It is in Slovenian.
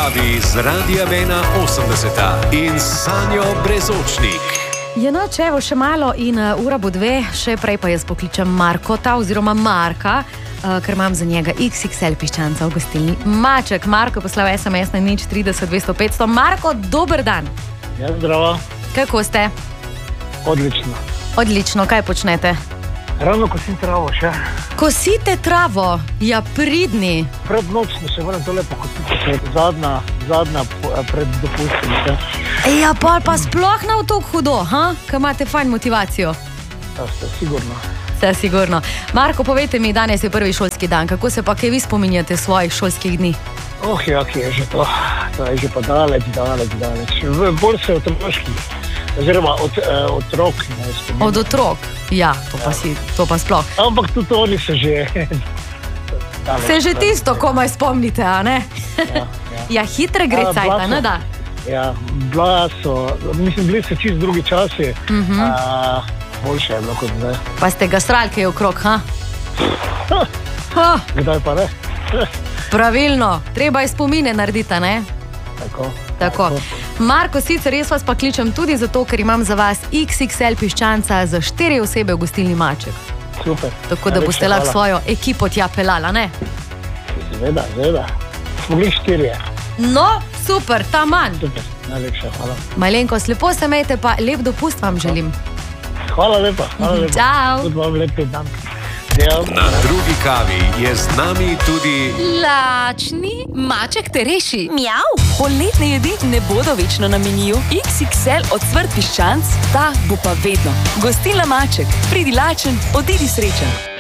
kavi z Radia Vena 80 in Sanjo Brezočnik. Je noč, evo, še malo in ura bo 2, še prej pa jaz pokličem Markota oziroma Marka, ker imam za njega XXL piščanca v gostilni Maček. Marko poslal SMS na 030 200 500. Marko, dober dan. Ja, zdravo. Kako ste? Odlično. Odlično, kaj počnete? Ravno kosim travo še. Kosite travo? Ja, pridni. Pred nočno še moram to lepo kositi. Zadnja pred dopustom. Ja, pa sploh na otok hudo, kaj imate fajn motivacijo? Ja, ste sigurno. Ste sigurno. Marko, povejte mi, danes je prvi šolski dan. Kako se pa kaj vi spominjate svojih šolskih dni? Je že to. To je že pa daleč. Bolj se otroški. Oziroma otrok. Od otrok? Ja, to pa sploh. Ampak tudi oni so že... Se že tisto komaj spomnite, a ne? Ja, hitre gre cajta, ne da? Ja, bili so čist drugi časi. Boljše je bilo kot zdaj. Pa ste ga srali kaj okrog, Kdaj pa ne? Pravilno, treba je spomine narediti, ne? Tako. Marko, sicer res vas pa kličem tudi zato, ker imam za vas XXL piščanca za 4 osebe v gostilni Maček. Super. Tako da boste lahko svojo ekipo tja pelala, ne? Zveda. Smo bili 4. No, super, ta manj. Super, najlepša, hvala. Malenkost, lepo se imejte, pa lep dopust vam želim. Hvala lepa. Čau. Tudi vam lep dan. Na drugi kavi je z nami tudi lačni Maček te reši. Mjav. Poletne jedi ne bodo večno na meniju. XXL ocvrt piščanc, ta bo pa vedno. Gostilna Maček, pridi lačen, odidi srečen.